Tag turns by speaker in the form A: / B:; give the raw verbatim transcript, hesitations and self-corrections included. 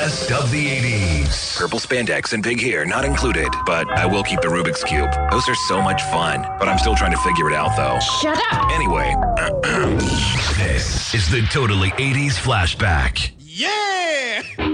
A: Best of the eighties. Purple spandex and big hair not included, but I will keep the Rubik's Cube. Those are so much fun, but I'm still trying to figure it out, though.
B: Shut up!
A: Anyway, this is the Totally eighties Flashback.
C: Yeah!